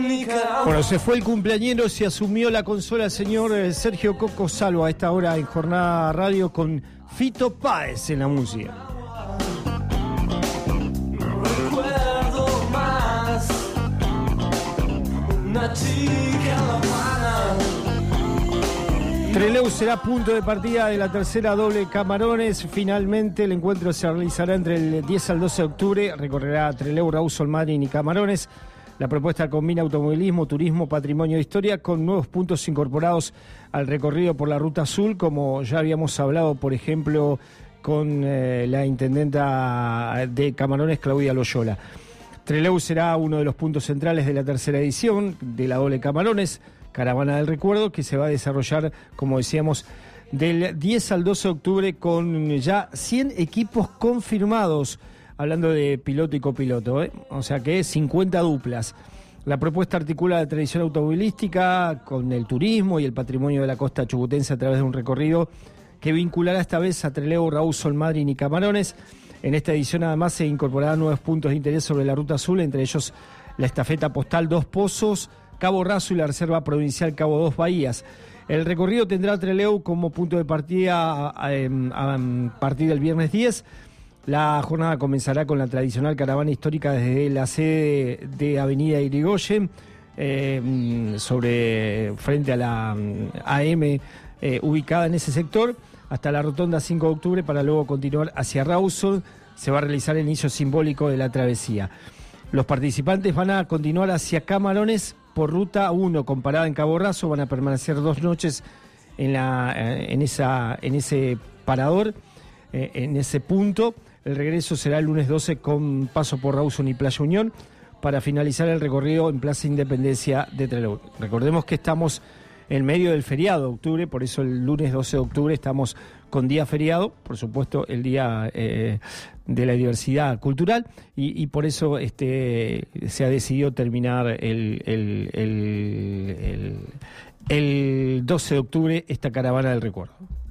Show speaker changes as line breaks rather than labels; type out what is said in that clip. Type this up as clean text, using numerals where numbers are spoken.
Bueno, se fue el cumpleañero, se asumió la consola el señor Sergio Coco Salvo a esta hora en Jornada Radio con Fito Páez en la música.
No recuerdo más una chica en La Habana.
Trelew será punto de partida de la tercera doble Camarones. Finalmente el encuentro se realizará entre el 10 al 12 de octubre. Recorrerá Trelew, Rawson, Madryn y Camarones. La propuesta combina automovilismo, turismo, patrimonio e historia con nuevos puntos incorporados al recorrido por la Ruta Azul, como ya habíamos hablado, por ejemplo, con la intendenta de Camarones, Claudia Loyola. Trelew será uno de los puntos centrales de la tercera edición de la doble Camarones, Caravana del Recuerdo, que se va a desarrollar, como decíamos, del 10 al 12 de octubre con ya 100 equipos confirmados, hablando de piloto y copiloto, o sea que 50 duplas. La propuesta articula la tradición automovilística con el turismo y el patrimonio de la costa chubutense a través de un recorrido que vinculará esta vez a Trelew, Rawson, Madryn y Camarones. En esta edición además se incorporarán nuevos puntos de interés sobre la Ruta Azul, entre ellos la estafeta postal Dos Pozos, Cabo Raso y la Reserva Provincial Cabo Dos Bahías. El recorrido tendrá Trelew como punto de partida a partir del viernes 10. La jornada comenzará con la tradicional caravana histórica desde la sede de Avenida Irigoyen, frente a la AM ubicada en ese sector, hasta la rotonda 5 de octubre para luego continuar hacia Rawson. Se va a realizar el inicio simbólico de la travesía. Los participantes van a continuar hacia Camarones por ruta 1 con parada en Cabo Raso. Van a permanecer 2 noches en ese parador, en ese punto. El regreso será el lunes 12 con paso por Rawson y Playa Unión para finalizar el recorrido en Plaza Independencia de Trelew. Recordemos que estamos en medio del feriado de octubre, por eso el lunes 12 de octubre estamos con día feriado, por supuesto el día de la diversidad cultural, y por eso se ha decidido terminar el 12 de octubre esta caravana del recuerdo.